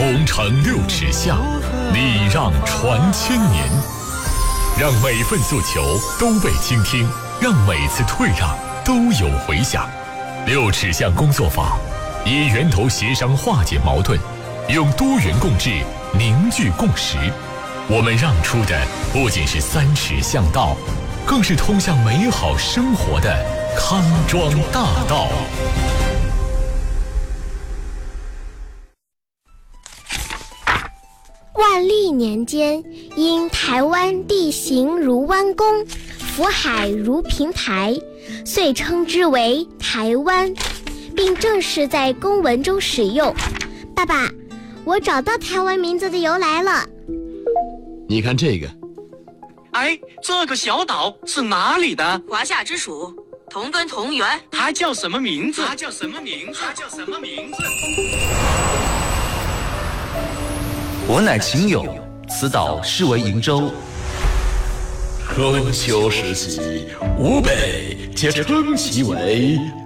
同城6尺巷，礼让传千年，让每份诉求都被倾听，让每次退让都有回响。6尺巷工作坊以源头协商化解矛盾，用多元共治凝聚共识。我们让出的不仅是3尺巷道，更是通向美好生活的康庄大道。 万历年间，因台湾地形如弯弓，福海如平台，遂称之为台湾，并正式在公文中使用。爸爸，我找到台湾名字的由来了。 你看这个， 哎，这个小岛是哪里的？ 华夏之属，同根同源。 它叫什么名字？ 我乃秦友，此岛是为瀛洲。 春秋时期，吾辈皆称其为